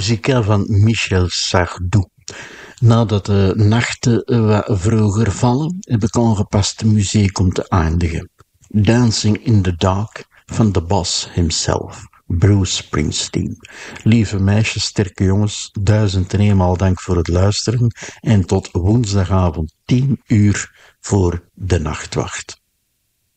Corsica van Michel Sardou. Nadat de nachten wat vroeger vallen, heb ik aangepaste muziek om te eindigen. Dancing in the Dark van de boss himself, Bruce Springsteen. Lieve meisjes, sterke jongens, 1001 dank voor het luisteren en tot woensdagavond 10 uur voor de Nachtwacht.